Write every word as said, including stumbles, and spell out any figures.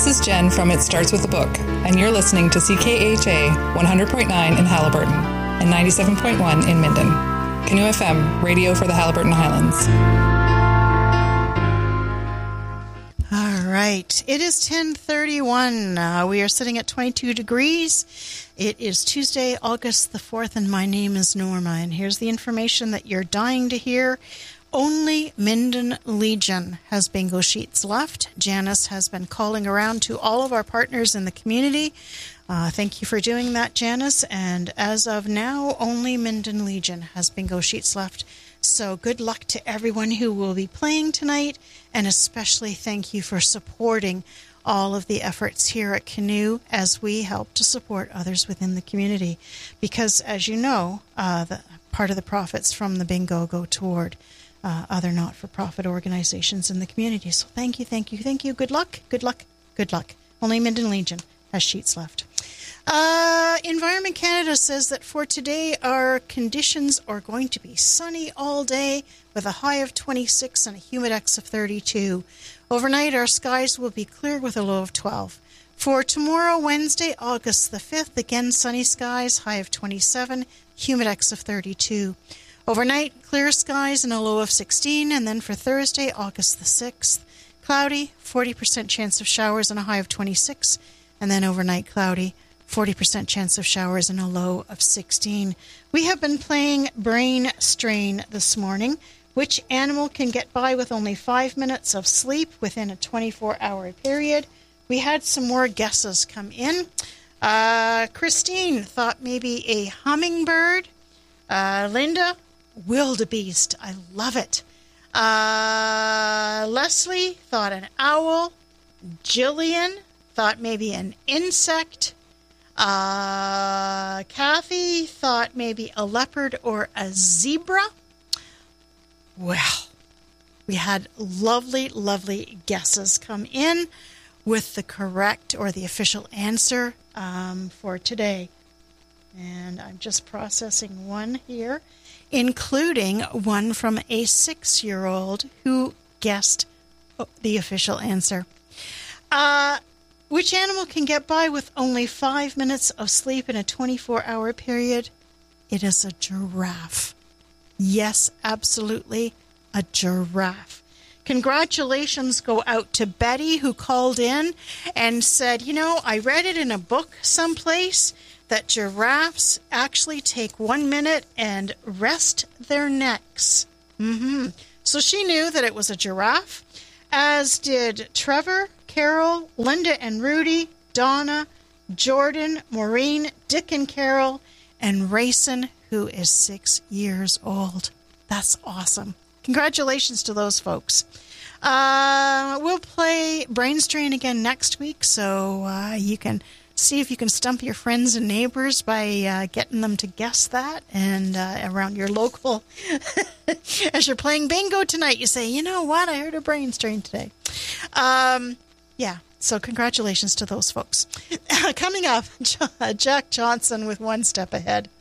This is Jen from It Starts With a Book, and you're listening to C K H A one hundred point nine in Haliburton and ninety-seven point one in Minden. Canoe F M, radio for the Haliburton Highlands. All right. It is ten thirty-one. Uh, we are sitting at twenty-two degrees. It is Tuesday, August the fourth, and my name is Norma. And here's the information that you're dying to hear. Only Minden Legion has bingo sheets left. Janice has been calling around to all of our partners in the community. Uh, thank you for doing that, Janice. And as of now, only Minden Legion has bingo sheets left. So good luck to everyone who will be playing tonight, and especially thank you for supporting all of the efforts here at Canoe as we help to support others within the community. Because, as you know, uh, the, part of the profits from the bingo go toward uh, other not-for-profit organizations in the community. So thank you, thank you, thank you. Good luck, good luck, good luck. Only Minden Legion has sheets left. Uh, Environment Canada says that for today, our conditions are going to be sunny all day with a high of twenty-six and a humidex of thirty-two. Overnight, our skies will be clear with a low of twelve. For tomorrow, Wednesday, August the fifth, again sunny skies, high of twenty-seven, humidex of thirty-two. Overnight, clear skies and a low of sixteen. And then for Thursday, August the sixth, cloudy, forty percent chance of showers and a high of twenty-six. And then overnight, cloudy, forty percent chance of showers and a low of sixteen. We have been playing Brain Strain this morning. Which animal can get by with only five minutes of sleep within a twenty-four hour period? We had some more guesses come in. Uh, Christine thought maybe a hummingbird. Uh, Linda, wildebeest. I love it. Uh, Leslie thought an owl. Jillian thought maybe an insect. Uh, Kathy thought maybe a leopard or a zebra. Well, we had lovely, lovely guesses come in with the correct or the official answer um, for today. And I'm just processing one here, including one from a six-year-old who guessed the official answer. Uh, which animal can get by with only five minutes of sleep in a twenty-four hour period? It is a giraffe. Yes, absolutely, a giraffe. Congratulations go out to Betty, who called in and said, you know, I read it in a book someplace that giraffes actually take one minute and rest their necks. Mm-hmm. So she knew that it was a giraffe, as did Trevor, Carol, Linda and Rudy, Donna, Jordan, Maureen, Dick and Carol, and Rayson, who is six years old. That's awesome. Congratulations to those folks. Uh, we'll play Brain Strain again next week, so uh, you can see if you can stump your friends and neighbors by uh, getting them to guess that. And uh, around your local, as you're playing bingo tonight, you say, you know what, I heard a Brain Strain today. Um, yeah, so congratulations to those folks. Coming up, Jack Johnson with One Step Ahead.